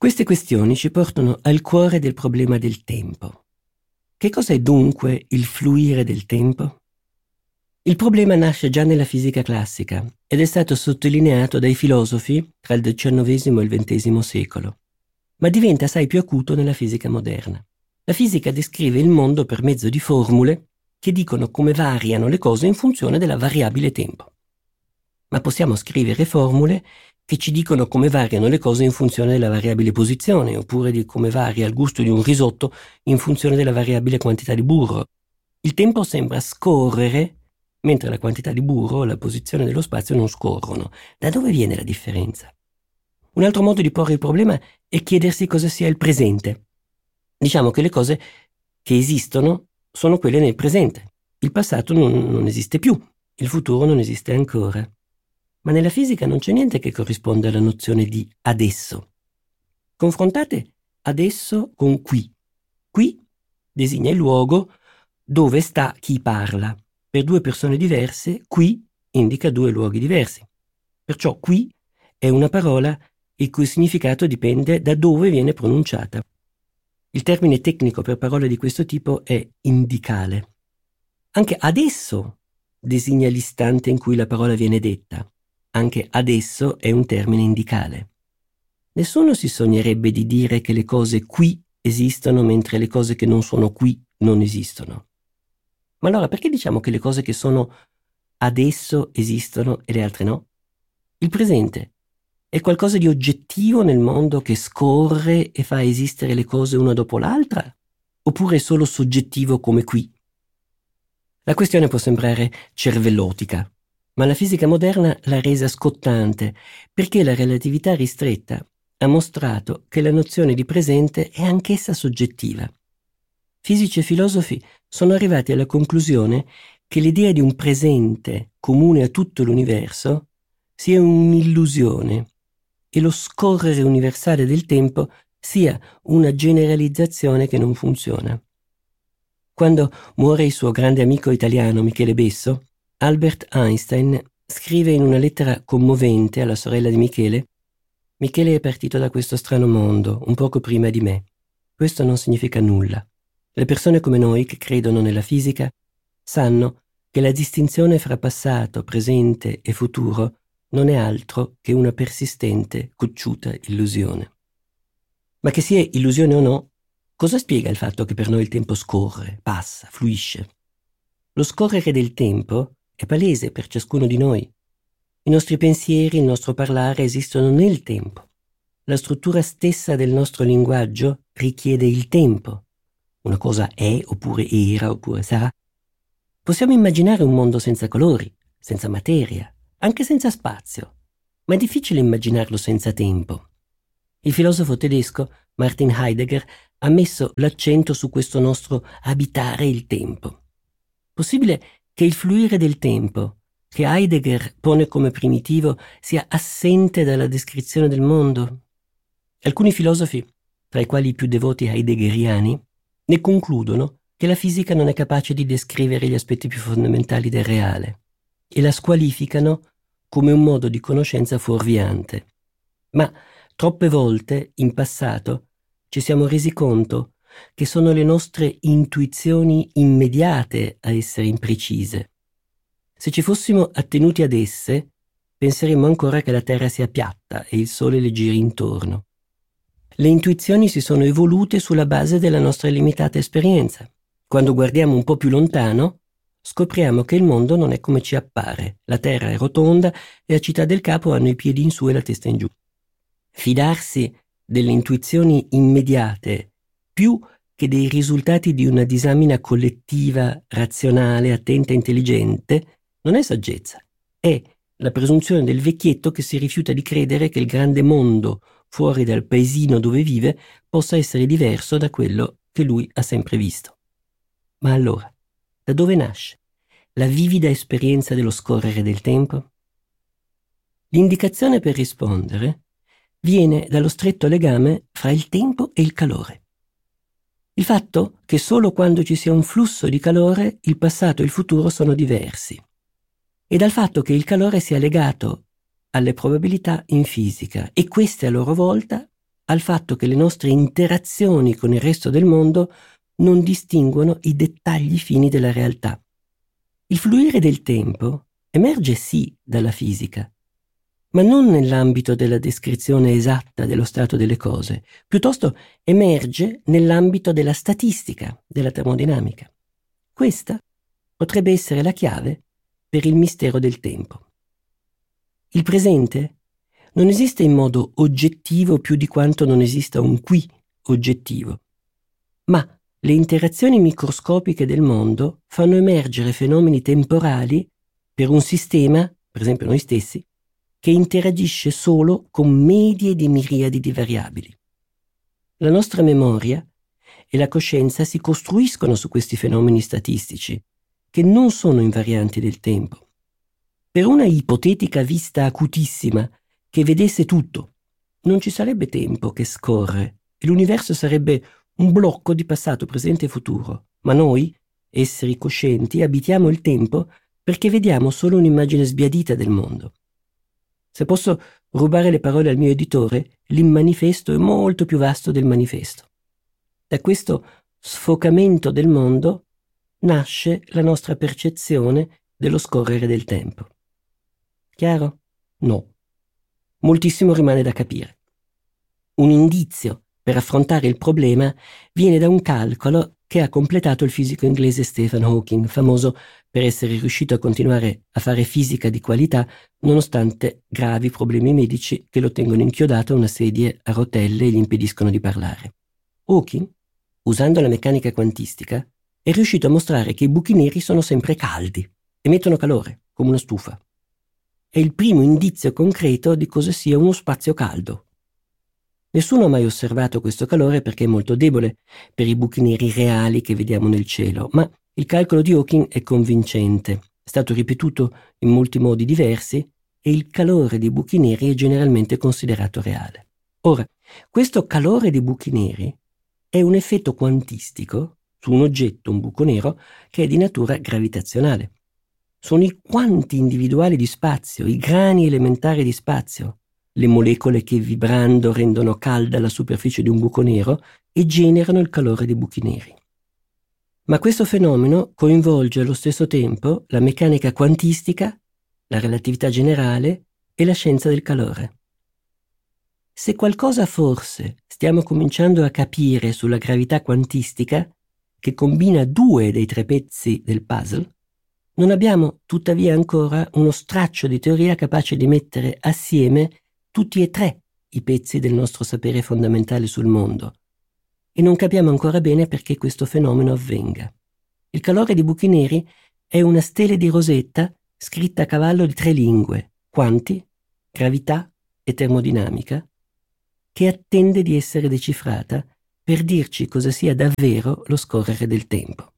Queste questioni ci portano al cuore del problema del tempo. Che cosa è dunque il fluire del tempo? Il problema nasce già nella fisica classica ed è stato sottolineato dai filosofi tra il XIX e il XX secolo, ma diventa assai più acuto nella fisica moderna. La fisica descrive il mondo per mezzo di formule che dicono come variano le cose in funzione della variabile tempo. Ma possiamo scrivere formule che ci dicono come variano le cose in funzione della variabile posizione, oppure di come varia il gusto di un risotto in funzione della variabile quantità di burro. Il tempo sembra scorrere, mentre la quantità di burro e la posizione dello spazio non scorrono. Da dove viene la differenza? Un altro modo di porre il problema è chiedersi cosa sia il presente. Diciamo che le cose che esistono sono quelle nel presente. Il passato non esiste più, il futuro non esiste ancora. Ma nella fisica non c'è niente che corrisponda alla nozione di adesso. Confrontate adesso con qui. Qui designa il luogo dove sta chi parla. Per due persone diverse, qui indica due luoghi diversi. Perciò qui è una parola il cui significato dipende da dove viene pronunciata. Il termine tecnico per parole di questo tipo è indicale. Anche adesso designa l'istante in cui la parola viene detta. Anche adesso è un termine indicale. Nessuno si sognerebbe di dire che le cose qui esistono mentre le cose che non sono qui non esistono. Ma allora perché diciamo che le cose che sono adesso esistono e le altre no? Il presente è qualcosa di oggettivo nel mondo che scorre e fa esistere le cose una dopo l'altra? Oppure è solo soggettivo come qui? La questione può sembrare cervellotica, ma la fisica moderna l'ha resa scottante perché la relatività ristretta ha mostrato che la nozione di presente è anch'essa soggettiva. Fisici e filosofi sono arrivati alla conclusione che l'idea di un presente comune a tutto l'universo sia un'illusione e lo scorrere universale del tempo sia una generalizzazione che non funziona. Quando muore il suo grande amico italiano Michele Besso, Albert Einstein scrive in una lettera commovente alla sorella di Michele: «Michele è partito da questo strano mondo un poco prima di me. Questo non significa nulla. Le persone come noi che credono nella fisica sanno che la distinzione fra passato, presente e futuro non è altro che una persistente, cocciuta illusione». Ma che sia illusione o no, cosa spiega il fatto che per noi il tempo scorre, passa, fluisce? Lo scorrere del tempo è palese per ciascuno di noi. I nostri pensieri, il nostro parlare esistono nel tempo. La struttura stessa del nostro linguaggio richiede il tempo. Una cosa è, oppure era, oppure sarà. Possiamo immaginare un mondo senza colori, senza materia, anche senza spazio, ma è difficile immaginarlo senza tempo. Il filosofo tedesco Martin Heidegger ha messo l'accento su questo nostro abitare il tempo. Possibile che il fluire del tempo, che Heidegger pone come primitivo, sia assente dalla descrizione del mondo? Alcuni filosofi, tra i quali i più devoti heideggeriani, ne concludono che la fisica non è capace di descrivere gli aspetti più fondamentali del reale e la squalificano come un modo di conoscenza fuorviante. Ma troppe volte, in passato, ci siamo resi conto che sono le nostre intuizioni immediate a essere imprecise. Se ci fossimo attenuti ad esse, penseremmo ancora che la Terra sia piatta e il Sole le giri intorno. Le intuizioni si sono evolute sulla base della nostra limitata esperienza. Quando guardiamo un po' più lontano, scopriamo che il mondo non è come ci appare. La Terra è rotonda e a Città del Capo hanno i piedi in su e la testa in giù. Fidarsi delle intuizioni immediate più che dei risultati di una disamina collettiva, razionale, attenta e intelligente, non è saggezza. È la presunzione del vecchietto che si rifiuta di credere che il grande mondo fuori dal paesino dove vive possa essere diverso da quello che lui ha sempre visto. Ma allora, da dove nasce la vivida esperienza dello scorrere del tempo? L'indicazione per rispondere viene dallo stretto legame fra il tempo e il calore. Il fatto che solo quando ci sia un flusso di calore il passato e il futuro sono diversi, e dal fatto che il calore sia legato alle probabilità in fisica e queste a loro volta al fatto che le nostre interazioni con il resto del mondo non distinguono i dettagli fini della realtà. Il fluire del tempo emerge sì dalla fisica, ma non nell'ambito della descrizione esatta dello stato delle cose, piuttosto emerge nell'ambito della statistica, della termodinamica. Questa potrebbe essere la chiave per il mistero del tempo. Il presente non esiste in modo oggettivo più di quanto non esista un qui oggettivo, ma le interazioni microscopiche del mondo fanno emergere fenomeni temporali per un sistema, per esempio noi stessi, che interagisce solo con medie di miriadi di variabili. La nostra memoria e la coscienza si costruiscono su questi fenomeni statistici, che non sono invarianti del tempo. Per una ipotetica vista acutissima che vedesse tutto, non ci sarebbe tempo che scorre e l'universo sarebbe un blocco di passato, presente e futuro. Ma noi, esseri coscienti, abitiamo il tempo perché vediamo solo un'immagine sbiadita del mondo. Se posso rubare le parole al mio editore, l'immanifesto è molto più vasto del manifesto. Da questo sfocamento del mondo nasce la nostra percezione dello scorrere del tempo. Chiaro? No. Moltissimo rimane da capire. Un indizio per affrontare il problema viene da un calcolo che ha completato il fisico inglese Stephen Hawking, famoso per essere riuscito a continuare a fare fisica di qualità nonostante gravi problemi medici che lo tengono inchiodato a una sedia a rotelle e gli impediscono di parlare. Hawking, usando la meccanica quantistica, è riuscito a mostrare che i buchi neri sono sempre caldi, emettono calore, come una stufa. È il primo indizio concreto di cosa sia uno spazio caldo. Nessuno ha mai osservato questo calore perché è molto debole per i buchi neri reali che vediamo nel cielo, ma il calcolo di Hawking è convincente, è stato ripetuto in molti modi diversi e il calore dei buchi neri è generalmente considerato reale. Ora, questo calore dei buchi neri è un effetto quantistico su un oggetto, un buco nero, che è di natura gravitazionale. Sono i quanti individuali di spazio, i grani elementari di spazio, le molecole che vibrando rendono calda la superficie di un buco nero e generano il calore dei buchi neri. Ma questo fenomeno coinvolge allo stesso tempo la meccanica quantistica, la relatività generale e la scienza del calore. Se qualcosa forse stiamo cominciando a capire sulla gravità quantistica, che combina 2 dei 3 pezzi del puzzle, non abbiamo tuttavia ancora uno straccio di teoria capace di mettere assieme tutti e 3 i pezzi del nostro sapere fondamentale sul mondo, e non capiamo ancora bene perché questo fenomeno avvenga. Il calore di buchi neri è una stele di rosetta scritta a cavallo di 3 lingue, quanti, gravità e termodinamica, che attende di essere decifrata per dirci cosa sia davvero lo scorrere del tempo.